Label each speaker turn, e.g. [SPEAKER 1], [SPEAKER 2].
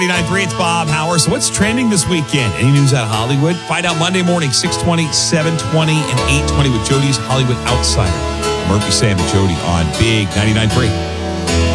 [SPEAKER 1] 99.3, it's Bob Howard. So what's trending this weekend? Any news out of Hollywood? Find out Monday morning, 6:20, 7:20, and 8:20 with Jody's Hollywood Outsider. Murphy, Sam, and Jody on Big 99.3.